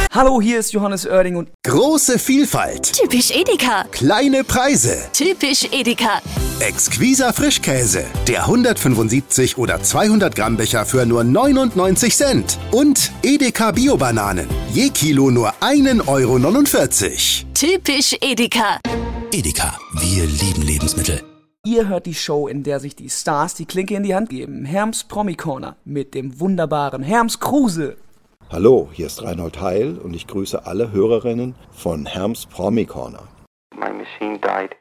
Hallo, hier ist Johannes Oerding und große Vielfalt. Typisch Edeka. Kleine Preise. Typisch Edeka. Exquiser Frischkäse. Der 175 oder 200 Gramm Becher für nur 99 Cent. Und Edeka Bio-Bananen. Je Kilo nur 1,49 €. Typisch Edeka. Edeka, wir lieben Lebensmittel. ihr hört die Show, in der sich die Stars die Klinke in die Hand geben. Herms Promi Corner mit dem wunderbaren Herms Kruse. Hallo, hier ist Reinhold Heil und ich grüße alle Hörerinnen von Herms Promi Corner. My machine died.